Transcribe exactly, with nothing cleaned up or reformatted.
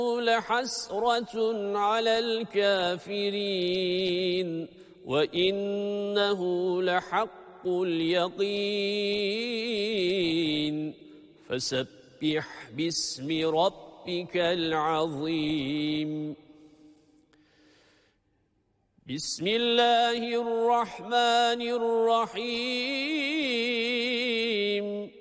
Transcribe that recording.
لحسرة على الكافرين وإنه لحق اليقين فسبح باسم ربك العظيم بسم الله الرحمن الرحيم